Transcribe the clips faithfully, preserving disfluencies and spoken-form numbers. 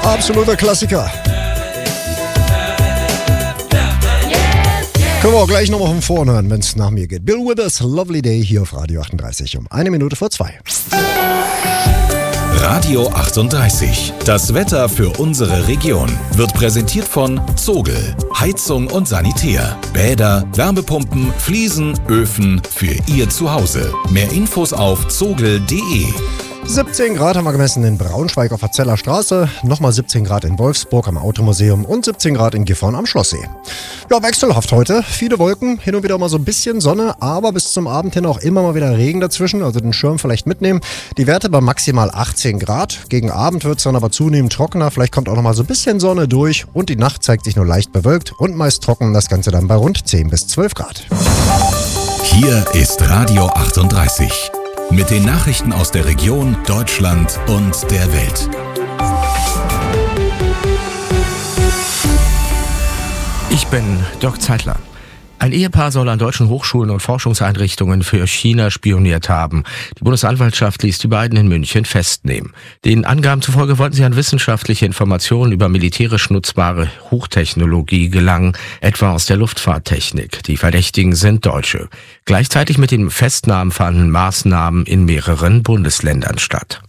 Absoluter Klassiker. Können wir auch gleich nochmal von vorne hören, wenn es nach mir geht. Bill Withers, Lovely Day hier auf Radio achtunddreißig um eine Minute vor zwei. Radio achtunddreißig. Das Wetter für unsere Region wird präsentiert von Zogel. Heizung und Sanitär. Bäder, Wärmepumpen, Fliesen, Öfen für Ihr Zuhause. Mehr Infos auf zogel punkt de. siebzehn Grad haben wir gemessen in Braunschweig auf der Zeller Straße, nochmal siebzehn Grad in Wolfsburg am Automuseum und siebzehn Grad in Gifhorn am Schlosssee. Ja, wechselhaft heute. Viele Wolken, hin und wieder mal so ein bisschen Sonne, aber bis zum Abend hin auch immer mal wieder Regen dazwischen, also den Schirm vielleicht mitnehmen. Die Werte bei maximal achtzehn Grad. Gegen Abend wird es dann aber zunehmend trockener, vielleicht kommt auch noch mal so ein bisschen Sonne durch und die Nacht zeigt sich nur leicht bewölkt und meist trocken, das Ganze dann bei rund zehn bis zwölf Grad. Hier ist Radio achtunddreißig. Mit den Nachrichten aus der Region, Deutschland und der Welt. Ich bin Dirk Zeitler. Ein Ehepaar soll an deutschen Hochschulen und Forschungseinrichtungen für China spioniert haben. Die Bundesanwaltschaft ließ die beiden in München festnehmen. Den Angaben zufolge wollten sie an wissenschaftliche Informationen über militärisch nutzbare Hochtechnologie gelangen, etwa aus der Luftfahrttechnik. Die Verdächtigen sind Deutsche. Gleichzeitig mit den Festnahmen fanden Maßnahmen in mehreren Bundesländern statt.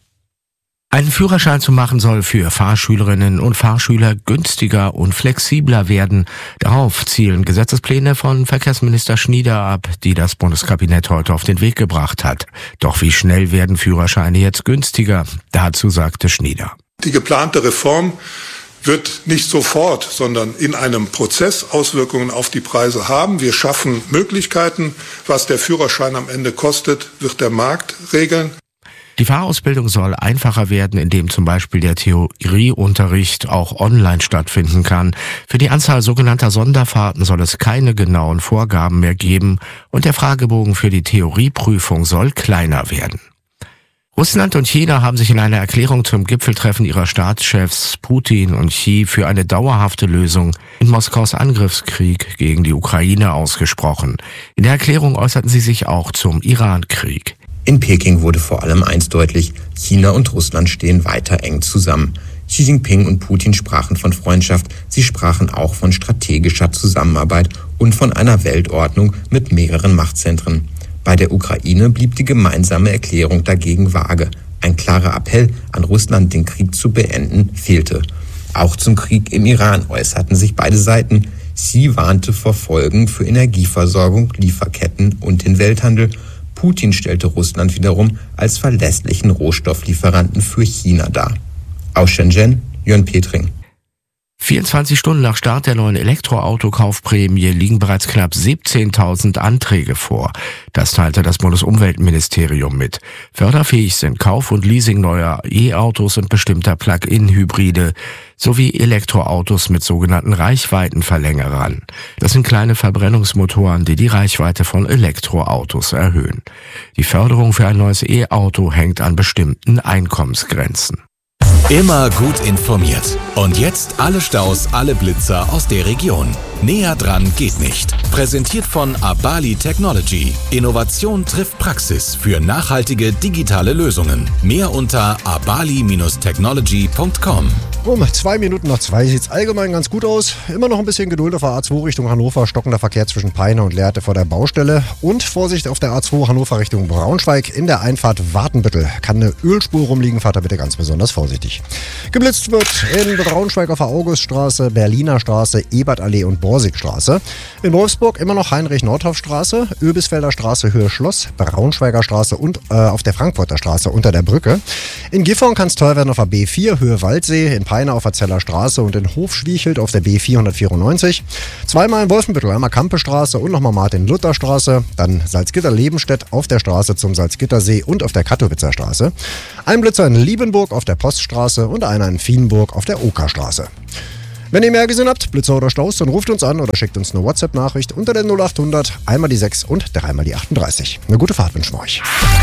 Einen Führerschein zu machen soll für Fahrschülerinnen und Fahrschüler günstiger und flexibler werden. Darauf zielen Gesetzespläne von Verkehrsminister Schnieder ab, die das Bundeskabinett heute auf den Weg gebracht hat. Doch wie schnell werden Führerscheine jetzt günstiger? Dazu sagte Schnieder. Die geplante Reform wird nicht sofort, sondern in einem Prozess Auswirkungen auf die Preise haben. Wir schaffen Möglichkeiten. Was der Führerschein am Ende kostet, wird der Markt regeln. Die Fahrausbildung soll einfacher werden, indem zum Beispiel der Theorieunterricht auch online stattfinden kann. Für die Anzahl sogenannter Sonderfahrten soll es keine genauen Vorgaben mehr geben und der Fragebogen für die Theorieprüfung soll kleiner werden. Russland und China haben sich in einer Erklärung zum Gipfeltreffen ihrer Staatschefs Putin und Xi für eine dauerhafte Lösung in Moskaus Angriffskrieg gegen die Ukraine ausgesprochen. In der Erklärung äußerten sie sich auch zum Iran-Krieg. In Peking wurde vor allem eins deutlich: China und Russland stehen weiter eng zusammen. Xi Jinping und Putin sprachen von Freundschaft, sie sprachen auch von strategischer Zusammenarbeit und von einer Weltordnung mit mehreren Machtzentren. Bei der Ukraine blieb die gemeinsame Erklärung dagegen vage. Ein klarer Appell an Russland, den Krieg zu beenden, fehlte. Auch zum Krieg im Iran äußerten sich beide Seiten. Xi warnte vor Folgen für Energieversorgung, Lieferketten und den Welthandel. Putin stellte Russland wiederum als verlässlichen Rohstofflieferanten für China dar. Aus Shenzhen, Jörn Petring. vierundzwanzig Stunden nach Start der neuen Elektroautokaufprämie liegen bereits knapp siebzehntausend Anträge vor. Das teilte das Bundesumweltministerium mit. Förderfähig sind Kauf und Leasing neuer E-Autos und bestimmter Plug-in-Hybride sowie Elektroautos mit sogenannten Reichweitenverlängerern. Das sind kleine Verbrennungsmotoren, die die Reichweite von Elektroautos erhöhen. Die Förderung für ein neues E-Auto hängt an bestimmten Einkommensgrenzen. Immer gut informiert. Und jetzt alle Staus, alle Blitzer aus der Region. Näher dran geht nicht. Präsentiert von Abali Technology. Innovation trifft Praxis für nachhaltige digitale Lösungen. Mehr unter abali Bindestrich technology Punkt com. Um zwei Minuten nach zwei sieht es allgemein ganz gut aus. Immer noch ein bisschen Geduld auf der A zwei Richtung Hannover. Stockender Verkehr zwischen Peine und Lehrte vor der Baustelle. Und Vorsicht auf der A zwei Hannover Richtung Braunschweig. In der Einfahrt Wartenbüttel kann eine Ölspur rumliegen. Fahrt da bitte ganz besonders vorsichtig. Geblitzt wird in Braunschweig auf der Auguststraße, Berliner Straße, Ebertallee und Borsigstraße. In Wolfsburg immer noch Heinrich-Nordhoff-Straße, Öbisfelder Straße, Höhe Schloss, Braunschweiger Straße und äh, auf der Frankfurter Straße unter der Brücke. In Gifhorn kann es teuer werden auf der B vier, Höhe Waldsee, in Peine auf der Zeller Straße und in Hofschwiechelt auf der B vierhundertvierundneunzig. Zweimal in Wolfenbüttel, einmal Kampestraße und nochmal Martin-Luther-Straße. Dann Salzgitter-Lebenstedt auf der Straße zum Salzgittersee und auf der Katowitzer Straße. Ein Blitzer in Liebenburg auf der Poststraße und einer in Vienburg auf der Okerstraße. Wenn ihr mehr gesehen habt, Blitzer oder Staus, dann ruft uns an oder schickt uns eine WhatsApp-Nachricht unter der null acht hundert, einmal die sechs und dreimal die achtunddreißig. Eine gute Fahrt wünschen wir euch.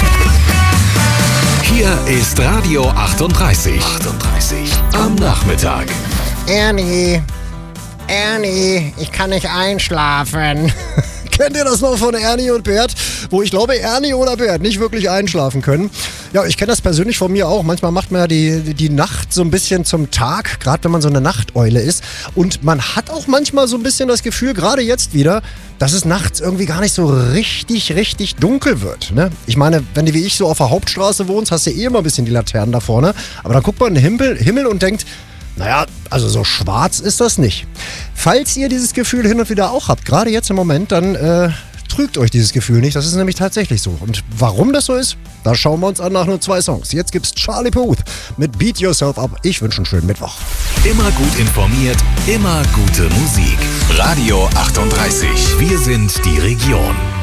Hier ist Radio achtunddreißig. achtunddreißig am Nachmittag. Ernie, Ernie, ich kann nicht einschlafen. Kennt ihr das noch von Ernie und Bert? Wo ich glaube, Ernie oder Bert nicht wirklich einschlafen können. Ja, ich kenne das persönlich von mir auch. Manchmal macht man ja die, die Nacht so ein bisschen zum Tag, gerade wenn man so eine Nachteule ist. Und man hat auch manchmal so ein bisschen das Gefühl, gerade jetzt wieder, dass es nachts irgendwie gar nicht so richtig, richtig dunkel wird. Ne? Ich meine, wenn du wie ich so auf der Hauptstraße wohnst, hast du eh immer ein bisschen die Laternen da vorne. Aber dann guckt man in den Himmel, Himmel und denkt, naja, also so schwarz ist das nicht. Falls ihr dieses Gefühl hin und wieder auch habt, gerade jetzt im Moment, dann äh, trügt euch dieses Gefühl nicht. Das ist nämlich tatsächlich so. Und warum das so ist, das schauen wir uns an nach nur zwei Songs. Jetzt gibt's Charlie Puth mit Beat Yourself Up. Ich wünsche einen schönen Mittwoch. Immer gut informiert, immer gute Musik. Radio achtunddreißig. Wir sind die Region.